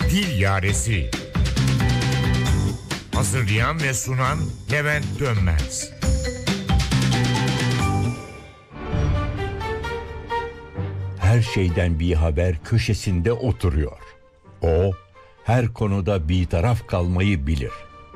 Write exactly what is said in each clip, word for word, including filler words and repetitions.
Dil Yaresi. Hazırlayan ve sunan Levent Dönmez. Her şeyden bir haber köşesinde oturuyor. O her konuda bir taraf kalmayı bilir.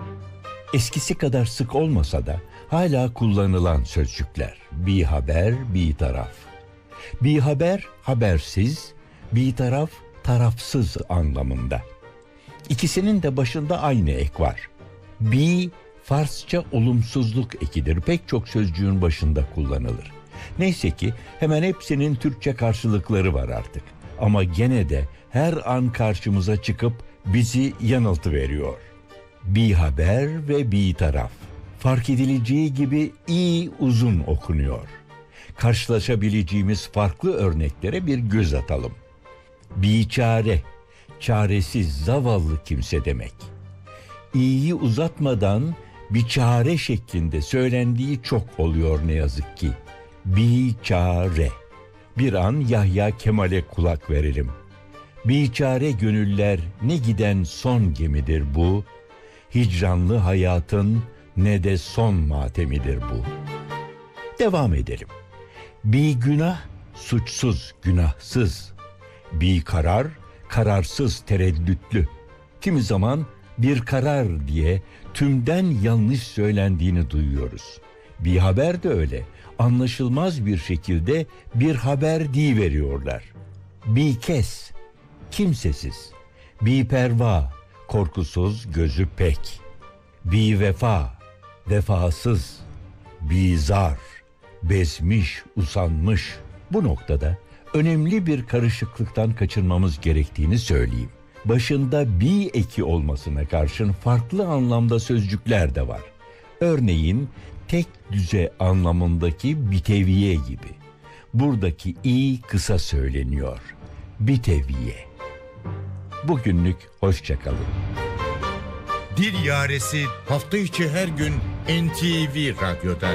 Eskisi kadar sık olmasa da hala kullanılan sözcükler. Bir haber, bir taraf. Bir haber habersiz, bir taraf tarafsız anlamında. İkisinin de başında aynı ek var. Bir Farsça olumsuzluk ekidir. Pek çok sözcüğün başında kullanılır. Neyse ki hemen hepsinin Türkçe karşılıkları var artık. Ama gene de her an karşımıza çıkıp bizi yanıltıveriyor. Bir haber ve bir taraf. Fark edileceği gibi iyi uzun okunuyor. Karşılaşabileceğimiz farklı örneklere bir göz atalım. Biçare, çaresiz, zavallı kimse demek. İyiyi uzatmadan biçare şeklinde söylendiği çok oluyor ne yazık ki. Biçare. Bir an Yahya Kemal'e kulak verelim. Biçare gönüller ne giden son gemidir bu, hicranlı hayatın ne de son matemidir bu. Devam edelim. Bir günah, suçsuz, günahsız. Bir karar, kararsız, tereddütlü. Kimi zaman bir karar diye tümden yanlış söylendiğini duyuyoruz. Bir haber de öyle. Anlaşılmaz bir şekilde bir haber deyiveriyorlar. Bir kes, kimsesiz. Bir perva, korkusuz, gözü pek. Bir vefa, vefasız. Bir zar, bezmiş, usanmış. Bu noktada önemli bir karışıklıktan kaçınmamız gerektiğini söyleyeyim. Başında bir eki olmasına karşın farklı anlamda sözcükler de var. Örneğin tek düze anlamındaki biteviye gibi. Buradaki i kısa söyleniyor. Biteviye. Bugünlük hoşça kalın. Dil Yaresi hafta içi her gün N T V Radyo'da.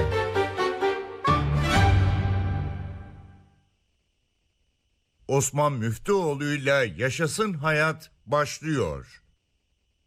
Osman Müftüoğlu'yla Yaşasın Hayat başlıyor.